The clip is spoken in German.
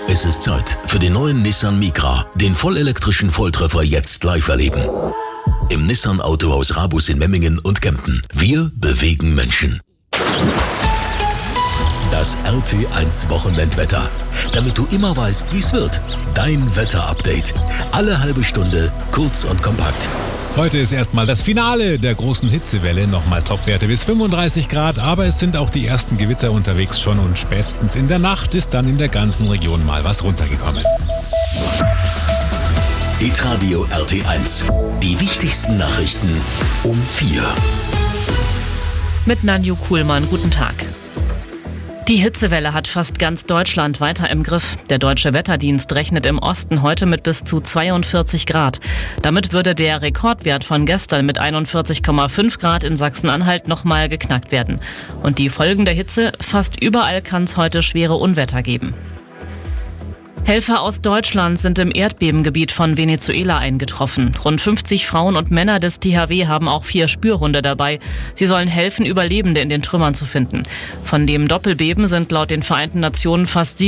Es ist Zeit für den neuen Nissan Micra, den vollelektrischen Volltreffer jetzt live erleben. Im Nissan Autohaus Rabus in Memmingen und Kempten. Wir bewegen Menschen. Das RT1 Wochenendwetter. Damit du immer weißt, wie es wird. Dein Wetterupdate. Alle halbe Stunde, kurz und kompakt. Heute ist erstmal das Finale der großen Hitzewelle. Nochmal Topwerte bis 35 Grad, aber es sind auch die ersten Gewitter unterwegs schon und spätestens in der Nacht ist dann in der ganzen Region mal was runtergekommen. Hitradio RT1. Die wichtigsten Nachrichten um 4. Mit Nanju Kuhlmann, guten Tag. Die Hitzewelle hat fast ganz Deutschland weiter im Griff. Der Deutsche Wetterdienst rechnet im Osten heute mit bis zu 42 Grad. Damit würde der Rekordwert von gestern mit 41,5 Grad in Sachsen-Anhalt nochmal geknackt werden. Und die Folgen der Hitze: fast überall kann es heute schwere Unwetter geben. Helfer aus Deutschland sind im Erdbebengebiet von Venezuela eingetroffen. Rund 50 Frauen und Männer des THW haben auch 4 Spürhunde dabei. Sie sollen helfen, Überlebende in den Trümmern zu finden. Von dem Doppelbeben sind laut den Vereinten Nationen fast